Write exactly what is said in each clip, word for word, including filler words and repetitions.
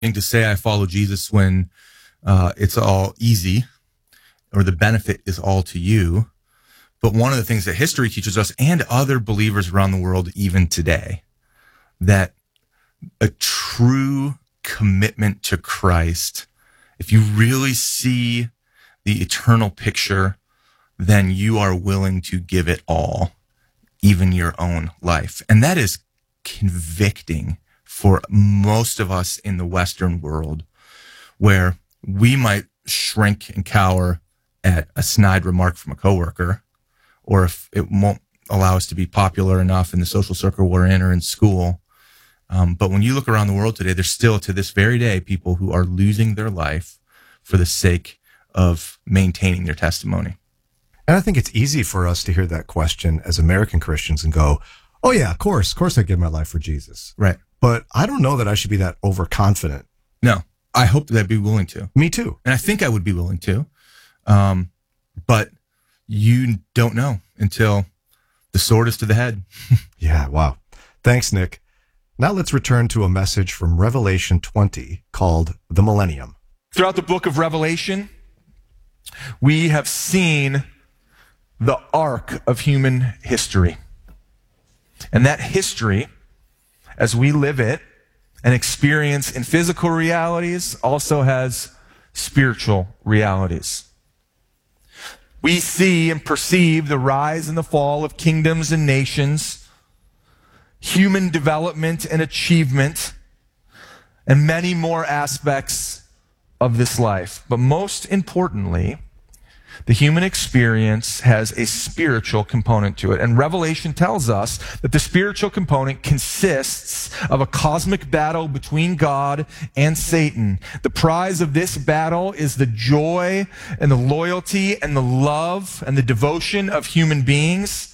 to say I follow Jesus when uh, it's all easy or the benefit is all to you. But one of the things that history teaches us and other believers around the world, even today, that a true commitment to Christ, if you really see the eternal picture, then you are willing to give it all, even your own life. And that is convicting for most of us in the Western world, where we might shrink and cower at a snide remark from a coworker, or if it won't allow us to be popular enough in the social circle we're in or in school. Um, but when you look around the world today, there's still, to this very day, people who are losing their life for the sake of maintaining their testimony. And I think it's easy for us to hear that question as American Christians and go, oh yeah, of course, of course I give my life for Jesus. Right. But I don't know that I should be that overconfident. No, I hope that I'd be willing to. Me too. And I think I would be willing to. Um, but you don't know until the sword is to the head. Yeah, wow. Thanks, Nick. Now let's return to a message from Revelation twenty called The Millennium. Throughout the book of Revelation, we have seen the arc of human history. And that history, as we live it and experience in physical realities, also has spiritual realities. We see and perceive the rise and the fall of kingdoms and nations, human development and achievement, and many more aspects of this life. But most importantly, the human experience has a spiritual component to it. And Revelation tells us that the spiritual component consists of a cosmic battle between God and Satan. The prize of this battle is the joy and the loyalty and the love and the devotion of human beings.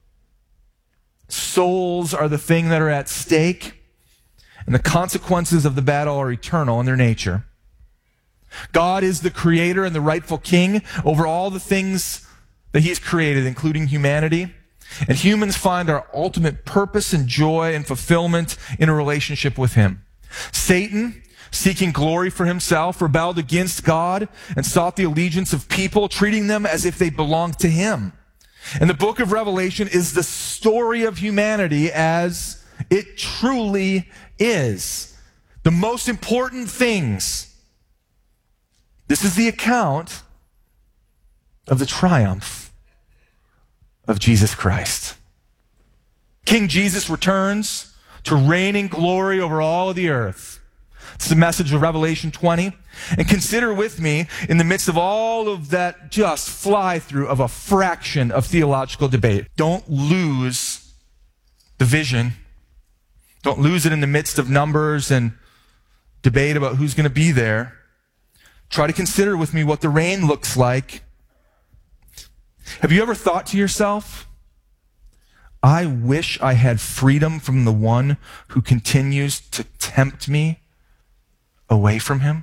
Souls are the thing that are at stake, and the consequences of the battle are eternal in their nature. God is the creator and the rightful king over all the things that he's created, including humanity. And humans find our ultimate purpose and joy and fulfillment in a relationship with him. Satan, seeking glory for himself, rebelled against God and sought the allegiance of people, treating them as if they belonged to him. And the book of Revelation is the story of humanity as it truly is. The most important things. This is the account of the triumph of Jesus Christ. King Jesus returns to reign in glory over all of the earth. It's the message of Revelation twenty. And consider with me, in the midst of all of that just fly through of a fraction of theological debate, don't lose the vision. Don't lose it in the midst of numbers and debate about who's going to be there. Try to consider with me what the reign looks like. Have you ever thought to yourself, I wish I had freedom from the one who continues to tempt me away from him?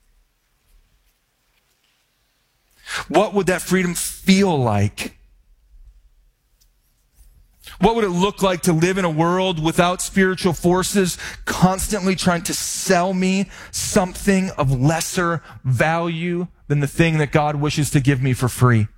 What would that freedom feel like? What would it look like to live in a world without spiritual forces constantly trying to sell me something of lesser value than the thing that God wishes to give me for free?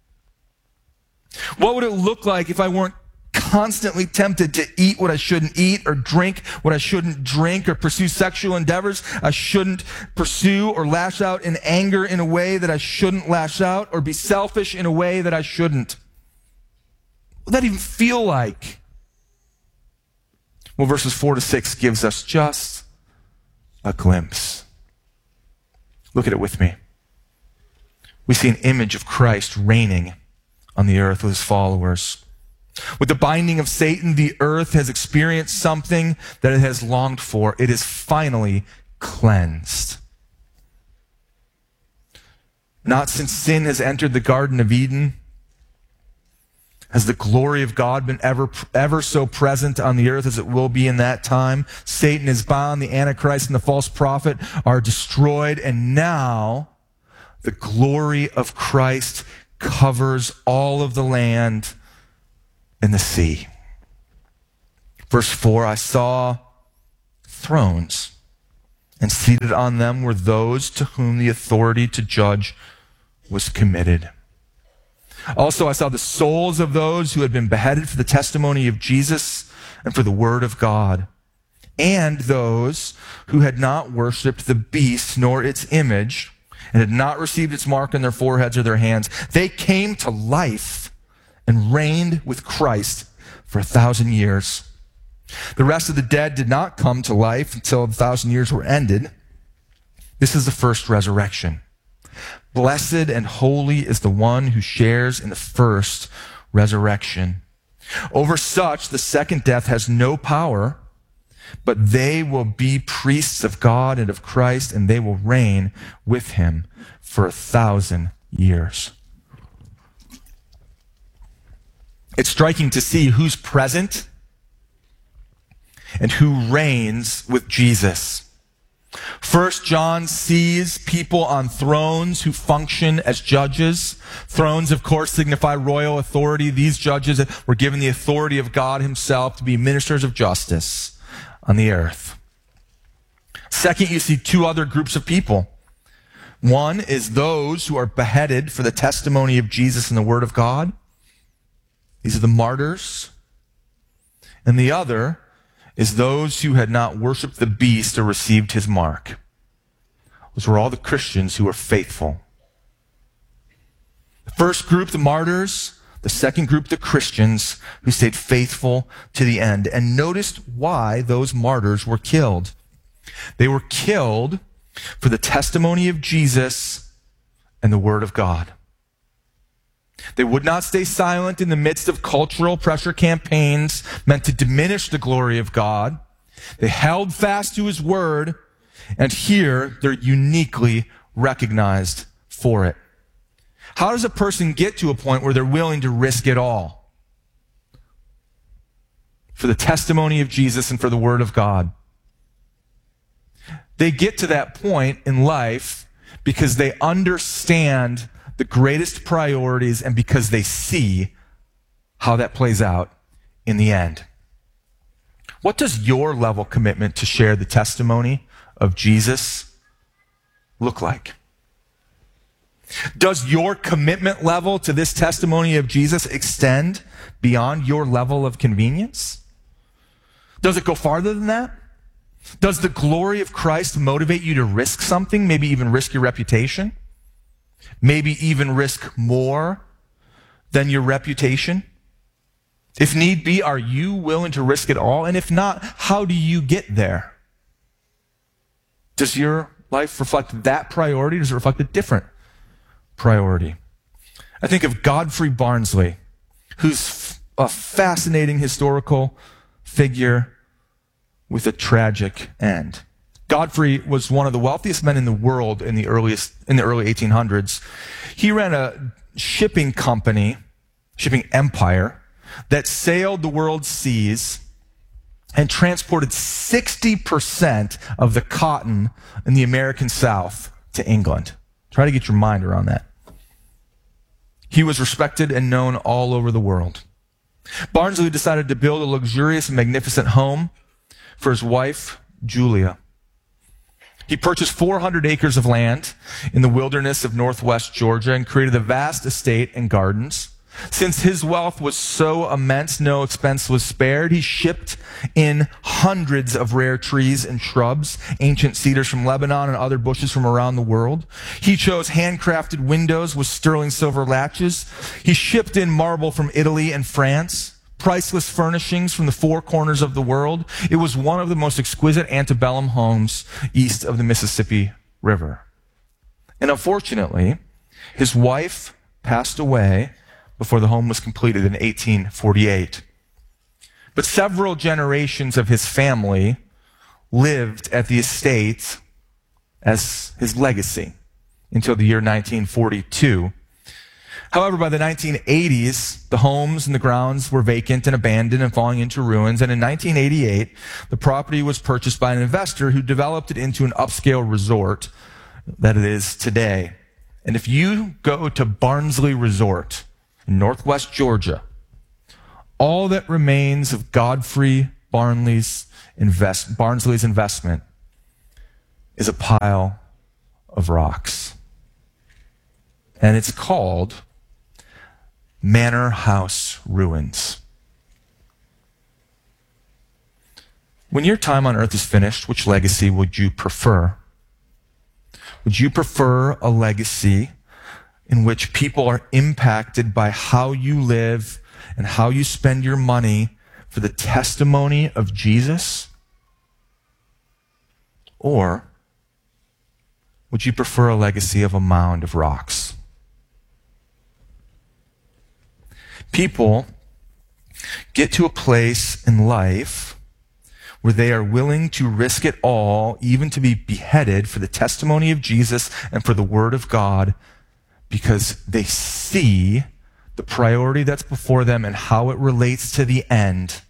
What would it look like if I weren't constantly tempted to eat what I shouldn't eat, or drink what I shouldn't drink, or pursue sexual endeavors I shouldn't pursue, or lash out in anger in a way that I shouldn't lash out, or be selfish in a way that I shouldn't? What would that even feel like? Well, verses four to six gives us just a glimpse. Look at it with me. We see an image of Christ reigning on the earth with his followers. With the binding of Satan, the earth has experienced something that it has longed for. It is finally cleansed. Not since sin has entered the Garden of Eden has the glory of God been ever, ever so present on the earth as it will be in that time. Satan is bound, the Antichrist and the false prophet are destroyed, and now the glory of Christ covers all of the land and the sea. Verse four, I saw thrones, and seated on them were those to whom the authority to judge was committed. Also, I saw the souls of those who had been beheaded for the testimony of Jesus and for the word of God, and those who had not worshipped the beast nor its image, and had not received its mark on their foreheads or their hands. They came to life and reigned with Christ for a thousand years. The rest of the dead did not come to life until the thousand years were ended. This is the first resurrection. Blessed and holy is the one who shares in the first resurrection. Over such, the second death has no power, but they will be priests of God and of Christ, and they will reign with him for a thousand years. It's striking to see who's present and who reigns with Jesus. First John sees people on thrones who function as judges. Thrones, of course, signify royal authority. These judges were given the authority of God himself to be ministers of justice on the earth. Second, you see two other groups of people. One is those who are beheaded for the testimony of Jesus and the word of God. These are the martyrs. And the other is those who had not worshiped the beast or received his mark. Those were all the Christians who were faithful. The first group, the martyrs. The second group, the Christians who stayed faithful to the end. And noticed why those martyrs were killed. They were killed for the testimony of Jesus and the word of God. They would not stay silent in the midst of cultural pressure campaigns meant to diminish the glory of God. They held fast to his word, and here they're uniquely recognized for it. How does a person get to a point where they're willing to risk it all for the testimony of Jesus and for the word of God? They get to that point in life because they understand the greatest priorities and because they see how that plays out in the end. What does your level commitment to share the testimony of Jesus look like? Does your commitment level to this testimony of Jesus extend beyond your level of convenience? Does it go farther than that? Does the glory of Christ motivate you to risk something, maybe even risk your reputation? Maybe even risk more than your reputation? If need be, are you willing to risk it all? And if not, how do you get there? Does your life reflect that priority? Does it reflect a different priority? I think of Godfrey Barnsley, who's a fascinating historical figure with a tragic end. Godfrey was one of the wealthiest men in the world in the earliest in the early eighteen hundreds. He ran a shipping company, shipping empire, that sailed the world's seas and transported sixty percent of the cotton in the American South to England. Try to get your mind around that. He was respected and known all over the world. Barnsley decided to build a luxurious and magnificent home for his wife, Julia. He purchased four hundred acres of land in the wilderness of northwest Georgia and created a vast estate and gardens. Since his wealth was so immense, no expense was spared. He shipped in hundreds of rare trees and shrubs, ancient cedars from Lebanon and other bushes from around the world. He chose handcrafted windows with sterling silver latches. He shipped in marble from Italy and France, priceless furnishings from the four corners of the world. It was one of the most exquisite antebellum homes east of the Mississippi River. And unfortunately, his wife passed away before the home was completed in eighteen forty-eight. But several generations of his family lived at the estate as his legacy until the year nineteen forty-two. However, by the nineteen eighties, the homes and the grounds were vacant and abandoned and falling into ruins. And in nineteen eighty-eight, the property was purchased by an investor who developed it into an upscale resort that it is today. And if you go to Barnsley Resort in northwest Georgia, all that remains of Godfrey Barnsley's, invest, Barnsley's investment is a pile of rocks. And it's called Manor House Ruins. When your time on earth is finished, which legacy would you prefer? Would you prefer a legacy in which people are impacted by how you live and how you spend your money for the testimony of Jesus? Or would you prefer a legacy of a mound of rocks? People get to a place in life where they are willing to risk it all, even to be beheaded for the testimony of Jesus and for the word of God, because they see the priority that's before them and how it relates to the end.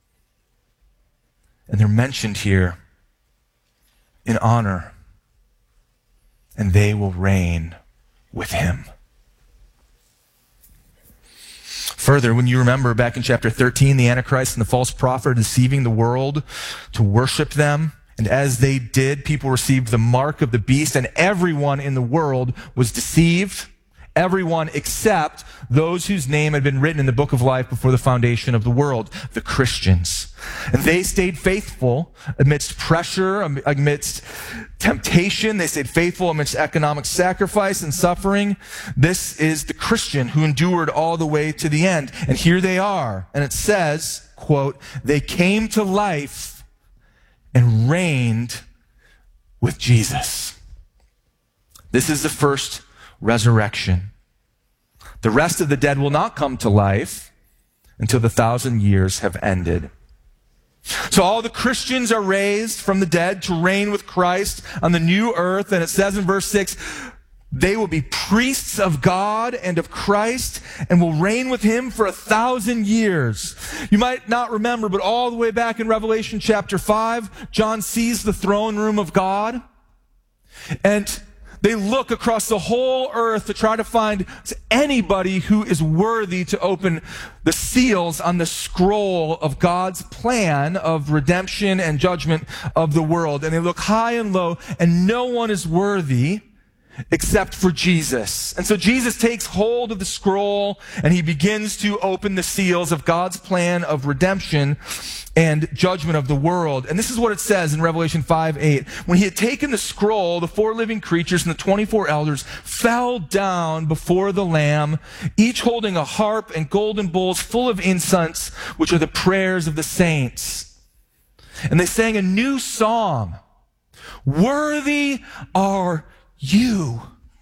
And they're mentioned here in honor, and they will reign with him. Further, when you remember back in chapter thirteen, the Antichrist and the false prophet are deceiving the world to worship them. And as they did, people received the mark of the beast, and everyone in the world was deceived. Everyone except those whose name had been written in the book of life before the foundation of the world, the Christians. And they stayed faithful amidst pressure, amidst temptation. They stayed faithful amidst economic sacrifice and suffering. This is the Christian who endured all the way to the end. And here they are. And it says, quote, they came to life and reigned with Jesus. This is the first resurrection. The rest of the dead will not come to life until the thousand years have ended. So all the Christians are raised from the dead to reign with Christ on the new earth. And it says in verse six, they will be priests of God and of Christ and will reign with him for a thousand years. You might not remember, but all the way back in Revelation chapter five, John sees the throne room of God. And they look across the whole earth to try to find anybody who is worthy to open the seals on the scroll of God's plan of redemption and judgment of the world. And they look high and low, and no one is worthy except for Jesus. And so Jesus takes hold of the scroll, and he begins to open the seals of God's plan of redemption and judgment of the world. And this is what it says in Revelation five eight. When he had taken the scroll, the four living creatures and the twenty-four elders fell down before the Lamb, each holding a harp and golden bowls full of incense, which are the prayers of the saints. And they sang a new song. Worthy are you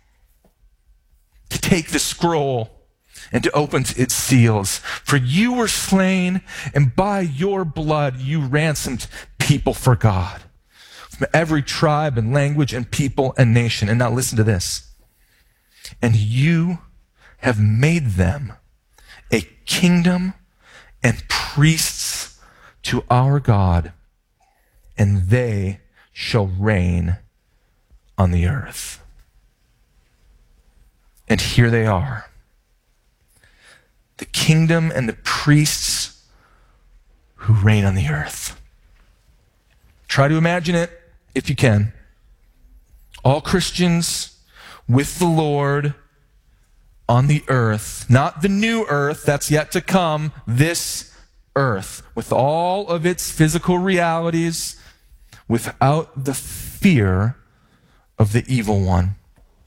to take the scroll and to open its seals. For you were slain, and by your blood you ransomed people for God, from every tribe and language and people and nation. And now listen to this. And you have made them a kingdom and priests to our God, and they shall reign on the earth. And here they are. The kingdom and the priests who reign on the earth. Try to imagine it if you can. All Christians with the Lord on the earth, not the new earth that's yet to come, this earth, with all of its physical realities, without the fear of the evil one.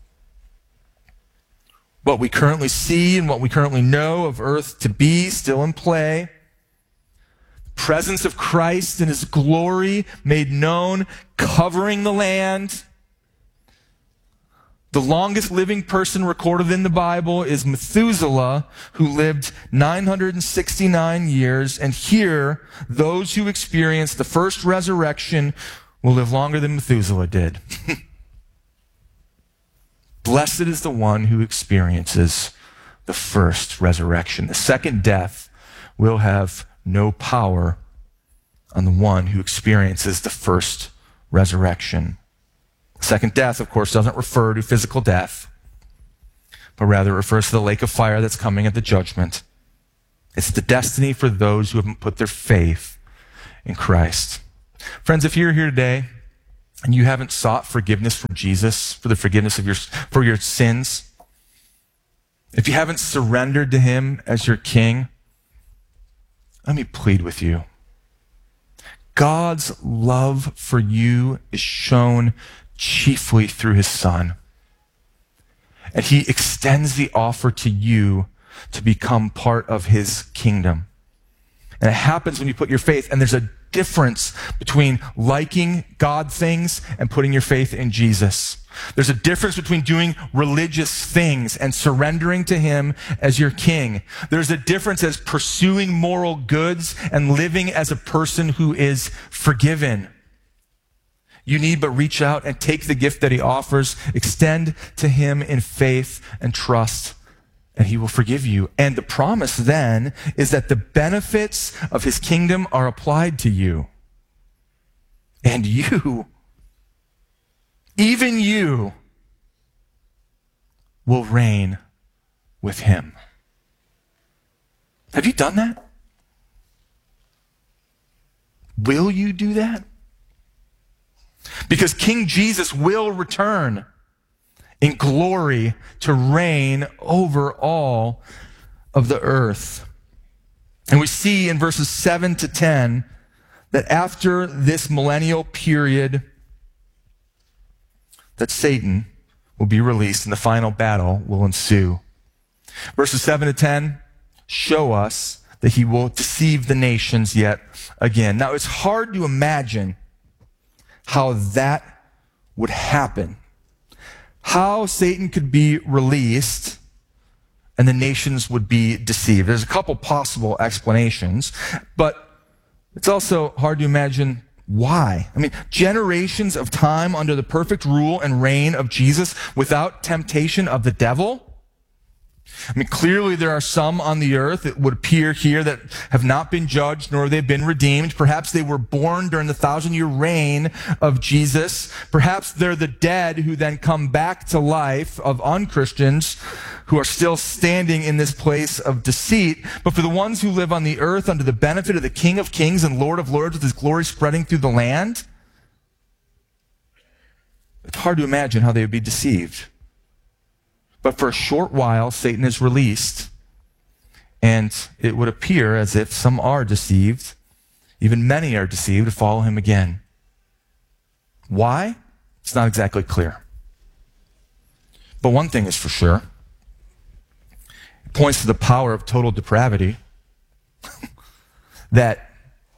What we currently see and what we currently know of earth to be still in play. The presence of Christ and his glory made known, covering the land. The longest living person recorded in the Bible is Methuselah, who lived nine hundred sixty-nine years. And here, those who experience the first resurrection will live longer than Methuselah did. Blessed is the one who experiences the first resurrection. The second death will have no power on the one who experiences the first resurrection. Second death, of course, doesn't refer to physical death, but rather refers to the lake of fire that's coming at the judgment. It's the destiny for those who haven't put their faith in Christ. Friends, if you're here today and you haven't sought forgiveness from Jesus for the forgiveness of your, for your sins, if you haven't surrendered to him as your king, let me plead with you. God's love for you is shown chiefly through his Son. And he extends the offer to you to become part of his kingdom. And it happens when you put your faith, and there's a difference between liking God things and putting your faith in Jesus. There's a difference between doing religious things and surrendering to him as your king. There's a difference as pursuing moral goods and living as a person who is forgiven. You need but reach out and take the gift that he offers, extend to him in faith and trust, and he will forgive you. And the promise then is that the benefits of his kingdom are applied to you. And you, even you, will reign with him. Have you done that? Will you do that? Because King Jesus will return in glory to reign over all of the earth. And we see in verses seven to ten that after this millennial period, that Satan will be released and the final battle will ensue. Verses seven to ten show us that he will deceive the nations yet again. Now, it's hard to imagine how that would happen. How Satan could be released and the nations would be deceived. There's a couple possible explanations, but it's also hard to imagine why. I mean, generations of time under the perfect rule and reign of Jesus without temptation of the devil. I mean, clearly there are some on the earth, it would appear here, that have not been judged, nor have they been redeemed. Perhaps they were born during the thousand-year reign of Jesus. Perhaps they're the dead who then come back to life of unchristians who are still standing in this place of deceit. But for the ones who live on the earth under the benefit of the King of Kings and Lord of Lords with his glory spreading through the land, it's hard to imagine how they would be deceived. But for a short while, Satan is released, and it would appear as if some are deceived, even many are deceived, to follow him again. Why? It's not exactly clear. But one thing is for sure. It points to the power of total depravity, that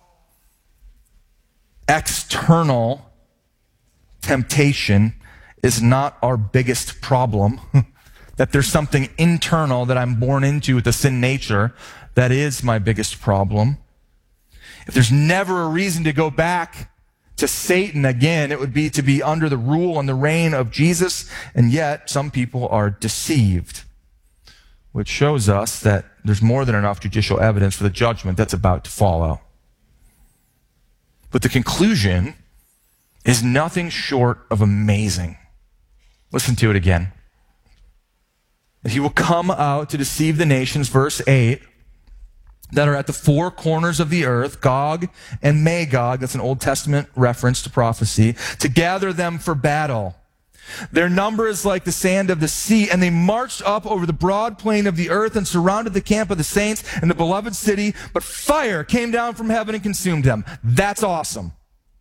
external temptation is not our biggest problem. That there's something internal that I'm born into with a sin nature that is my biggest problem. If there's never a reason to go back to Satan again, it would be to be under the rule and the reign of Jesus, and yet some people are deceived, which shows us that there's more than enough judicial evidence for the judgment that's about to follow. But the conclusion is nothing short of amazing. Listen to it again. He will come out to deceive the nations, verse eight, that are at the four corners of the earth, Gog and Magog, that's an Old Testament reference to prophecy, to gather them for battle. Their number is like the sand of the sea, and they marched up over the broad plain of the earth and surrounded the camp of the saints and the beloved city, but fire came down from heaven and consumed them. That's awesome.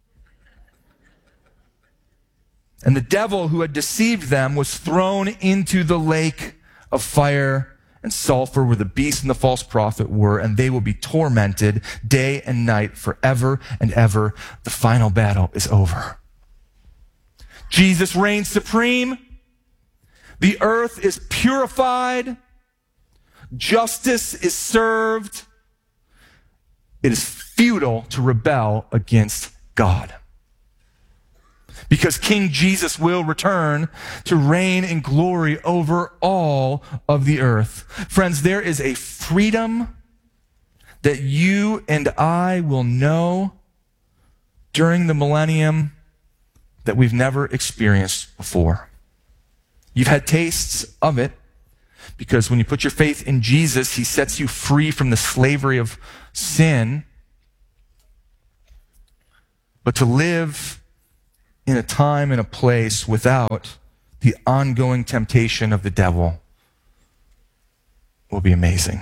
And the devil who had deceived them was thrown into the lake of fire and sulfur where the beast and the false prophet were, and they will be tormented day and night forever and ever. The final battle is over. Jesus reigns supreme. The earth is purified. Justice is served. It is futile to rebel against God. Because King Jesus will return to reign in glory over all of the earth. Friends, there is a freedom that you and I will know during the millennium that we've never experienced before. You've had tastes of it because when you put your faith in Jesus, he sets you free from the slavery of sin. But to live in a time and a place without the ongoing temptation of the devil will be amazing.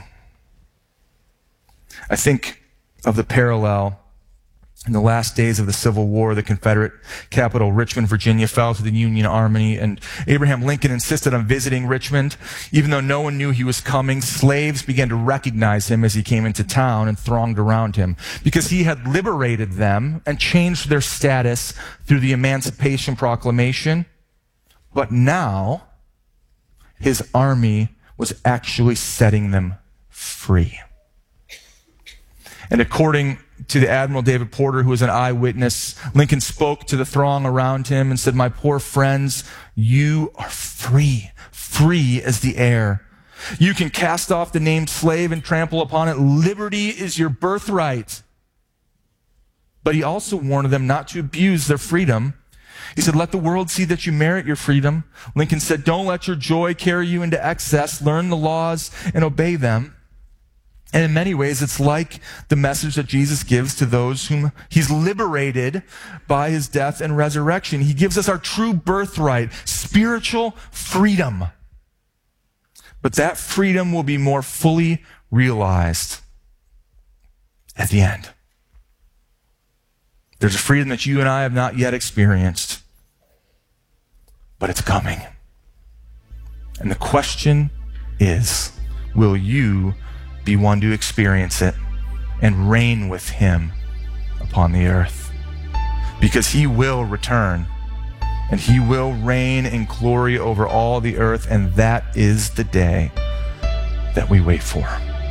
I think of the parallel in the last days of the Civil War. The Confederate capital, Richmond, Virginia, fell to the Union Army, and Abraham Lincoln insisted on visiting Richmond. Even though no one knew he was coming, slaves began to recognize him as he came into town and thronged around him because he had liberated them and changed their status through the Emancipation Proclamation. But now, his army was actually setting them free. And according to the Admiral David Porter, who was an eyewitness, Lincoln spoke to the throng around him and said, "My poor friends, you are free, free as the air. You can cast off the name slave and trample upon it. Liberty is your birthright." But he also warned them not to abuse their freedom. He said, "Let the world see that you merit your freedom." Lincoln said, "Don't let your joy carry you into excess. Learn the laws and obey them." And in many ways, it's like the message that Jesus gives to those whom he's liberated by his death and resurrection. He gives us our true birthright, spiritual freedom. But that freedom will be more fully realized at the end. There's a freedom that you and I have not yet experienced, but it's coming. And the question is, will you be one to experience it and reign with him upon the earth? Because he will return and he will reign in glory over all the earth, and that is the day that we wait for.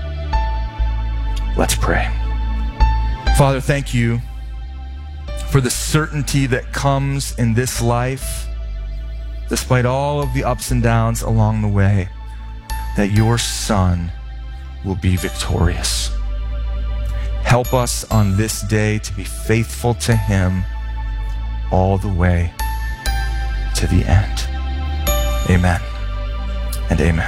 Let's pray. Father, thank you for the certainty that comes in this life, despite all of the ups and downs along the way, that your Son will be victorious. Help us on this day to be faithful to him all the way to the end. Amen and amen.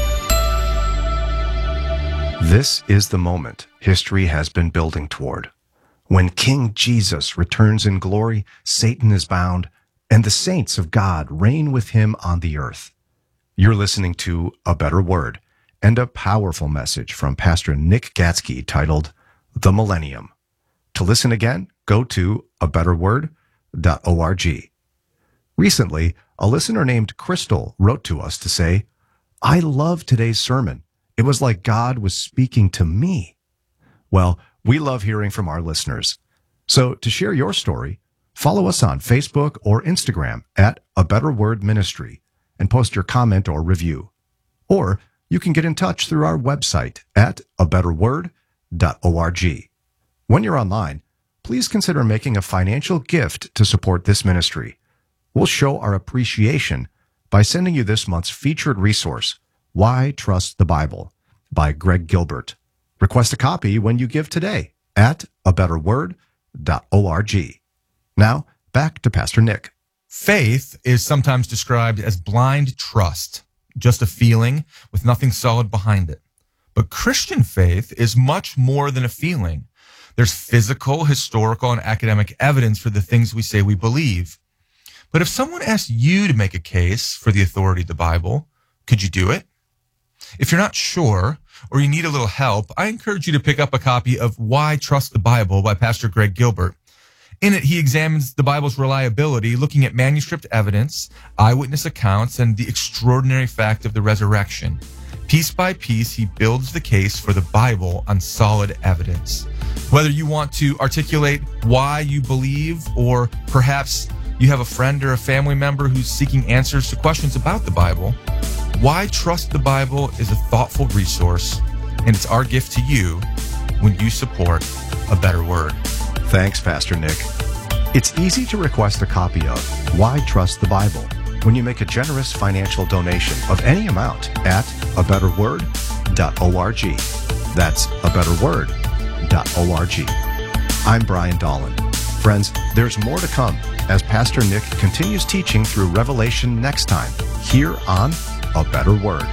This is the moment history has been building toward. When King Jesus returns in glory, Satan is bound, and the saints of God reign with him on the earth. You're listening to A Better Word, and a powerful message from Pastor Nick Gatsky titled The Millennium. To listen again, go to a better word dot org. Recently, a listener named Crystal wrote to us to say, "I love today's sermon. It was like God was speaking to me." Well, we love hearing from our listeners. So to share your story, follow us on Facebook or Instagram at A Better Word Ministry and post your comment or review. Or you can get in touch through our website at a better word dot org. When you're online, please consider making a financial gift to support this ministry. We'll show our appreciation by sending you this month's featured resource, Why Trust the Bible, by Greg Gilbert. Request a copy when you give today at a better word dot org. Now, back to Pastor Nick. Faith is sometimes described as blind trust, just a feeling with nothing solid behind it. But Christian faith is much more than a feeling. There's physical, historical, and academic evidence for the things we say we believe. But if someone asked you to make a case for the authority of the Bible, could you do it? If you're not sure, or you need a little help, I encourage you to pick up a copy of Why Trust the Bible by Pastor Greg Gilbert. In it, he examines the Bible's reliability, looking at manuscript evidence, eyewitness accounts, and the extraordinary fact of the resurrection. Piece by piece, he builds the case for the Bible on solid evidence. Whether you want to articulate why you believe, or perhaps you have a friend or a family member who's seeking answers to questions about the Bible, Why Trust the Bible is a thoughtful resource, and it's our gift to you when you support A Better Word. Thanks, Pastor Nick. It's easy to request a copy of Why Trust the Bible when you make a generous financial donation of any amount at a better word dot org. That's a better word dot org. I'm Brian Dolan. Friends, there's more to come as Pastor Nick continues teaching through Revelation next time here on A Better Word.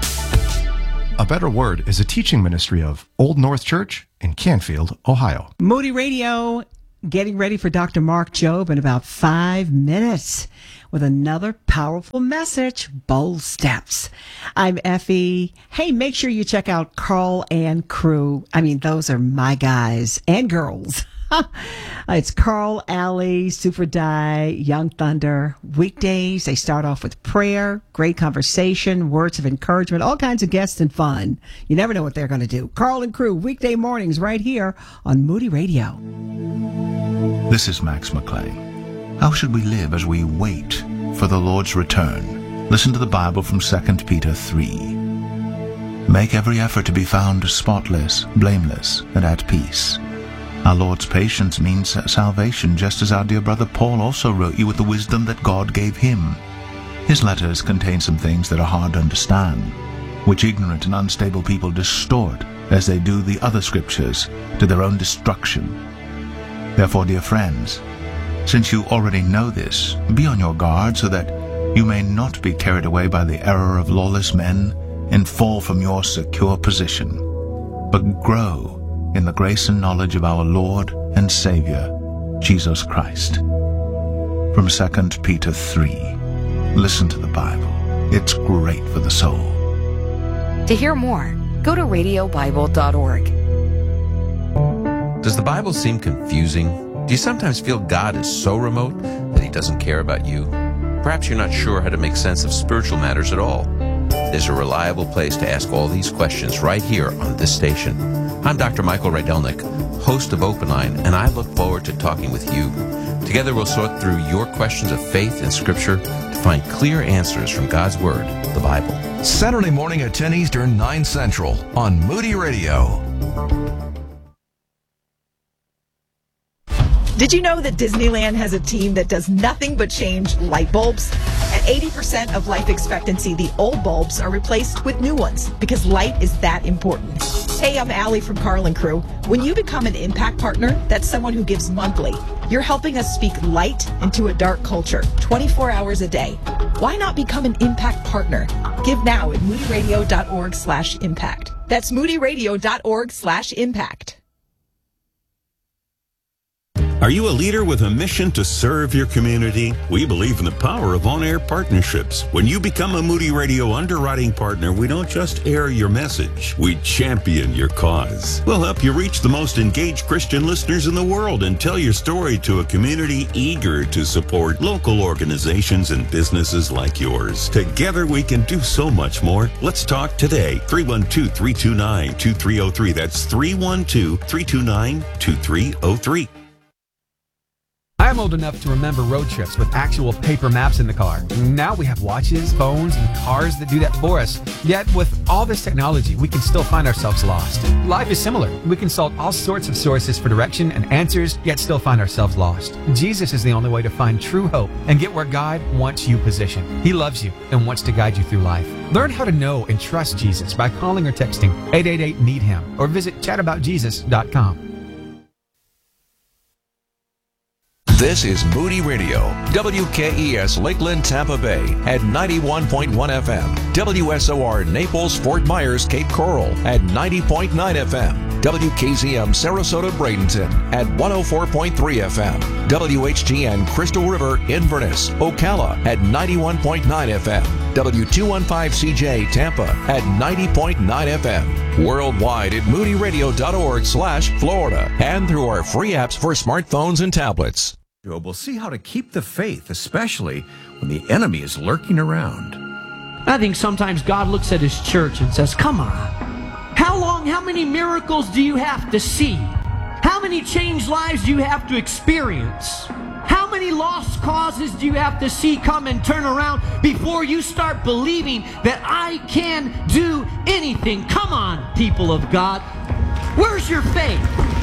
A Better Word is a teaching ministry of Old North Church in Canfield, Ohio. Moody Radio getting ready for Doctor Mark Jobe in about five minutes with another powerful message, Bold Steps. I'm Effie. Hey, make sure you check out Carl and Crew. I mean, those are my guys and girls. It's Carl, Allie, Super Die, Young Thunder. Weekdays, they start off with prayer, great conversation, words of encouragement, all kinds of guests and fun. You never know what they're going to do. Carl and Crew, weekday mornings right here on Moody Radio. This is Max McClain. How should we live as we wait for the Lord's return? Listen to the Bible from Second Peter three. Make every effort to be found spotless, blameless, and at peace. Our Lord's patience means salvation, just as our dear brother Paul also wrote you with the wisdom that God gave him. His letters contain some things that are hard to understand, which ignorant and unstable people distort as they do the other scriptures to their own destruction. Therefore, dear friends, since you already know this, be on your guard so that you may not be carried away by the error of lawless men and fall from your secure position, but grow in the grace and knowledge of our Lord and Savior, Jesus Christ. From Second Peter three. Listen to the Bible. It's great for the soul. To hear more, go to radio bible dot org. Does the Bible seem confusing? Do you sometimes feel God is so remote that he doesn't care about you? Perhaps you're not sure how to make sense of spiritual matters at all. There's a reliable place to ask all these questions right here on this station. I'm Doctor Michael Rydelnik, host of Open Line, and I look forward to talking with you. Together we'll sort through your questions of faith and Scripture to find clear answers from God's Word, the Bible. Saturday morning at ten Eastern, nine Central on Moody Radio. Did you know that Disneyland has a team that does nothing but change light bulbs? At eighty percent of life expectancy, the old bulbs are replaced with new ones because light is that important. Hey, I'm Allie from Carl and Crew. When you become an Impact Partner, that's someone who gives monthly. You're helping us speak light into a dark culture, twenty-four hours a day. Why not become an Impact Partner? Give now at moody radio dot org slash impact. That's moody radio dot org slash impact. Are you a leader with a mission to serve your community? We believe in the power of on-air partnerships. When you become a Moody Radio underwriting partner, we don't just air your message, we champion your cause. We'll help you reach the most engaged Christian listeners in the world and tell your story to a community eager to support local organizations and businesses like yours. Together we can do so much more. Let's talk today. three one two, three two nine, two three zero three. That's three one two, three two nine, two three zero three. I'm old enough to remember road trips with actual paper maps in the car. Now we have watches, phones, and cars that do that for us. Yet with all this technology, we can still find ourselves lost. Life is similar. We consult all sorts of sources for direction and answers, yet still find ourselves lost. Jesus is the only way to find true hope and get where God wants you positioned. He loves you and wants to guide you through life. Learn how to know and trust Jesus by calling or texting eight eight eight, need him or visit chat about jesus dot com. This is Moody Radio, W K E S Lakeland, Tampa Bay at ninety-one point one F M, W S O R Naples, Fort Myers, Cape Coral at ninety point nine F M, W K Z M Sarasota, Bradenton at one oh four point three F M, W H G N Crystal River, Inverness, Ocala at ninety-one point nine F M, W two fifteen C J Tampa at ninety point nine F M, worldwide at moody radio dot org slash Florida, and through our free apps for smartphones and tablets. We'll see how to keep the faith, especially when the enemy is lurking around. I think sometimes God looks at his church and says, come on, how long, how many miracles do you have to see? How many changed lives do you have to experience? How many lost causes do you have to see come and turn around before you start believing that I can do anything? Come on, people of God. Where's your faith?